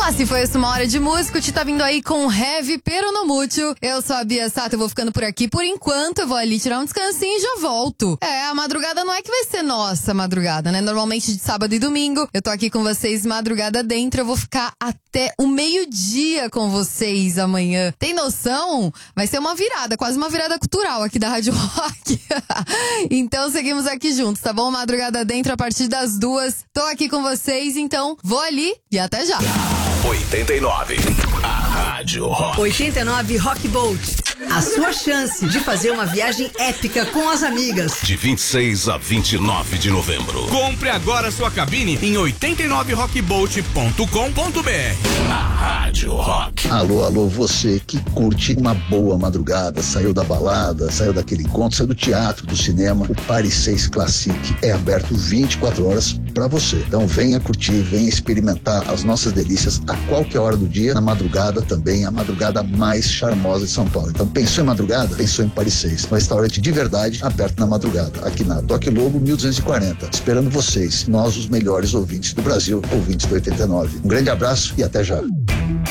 lá, se foi essa uma hora de música, te tá vindo aí com Heavy Pero No Mútil. Eu sou a Bia Sato, eu vou ficando por aqui por enquanto. Eu vou ali tirar um descansinho e já volto. A madrugada não é que vai ser nossa madrugada, né? Normalmente de sábado e domingo, eu tô aqui com vocês madrugada dentro. Eu vou ficar até o meio-dia com vocês amanhã. Tem noção? Vai ser uma virada, quase uma virada cultural aqui da Rádio Rock. Então seguimos aqui juntos, tá bom? Madrugada dentro a partir das 2. Tô aqui com vocês, então vou ali e até já. 89, a Rádio Rock. 89 Rock Boat. A sua chance de fazer uma viagem épica com as amigas. De 26 a 29 de novembro. Compre agora sua cabine em 89rockboat.com.br. A Rádio Rock. Alô, você que curte uma boa madrugada, saiu da balada, saiu daquele encontro, saiu do teatro, do cinema. O Paris 6 Classic é aberto 24 horas pra você. Então venha curtir, venha experimentar as nossas delícias a qualquer hora do dia, na madrugada também, a madrugada mais charmosa de São Paulo. Então pensou em madrugada? Pensou em Paris 6. Um restaurante de verdade, aberto na madrugada, aqui na Toque Lobo 1240. Esperando vocês, nós os melhores ouvintes do Brasil, ouvintes do 89. Um grande abraço e até já.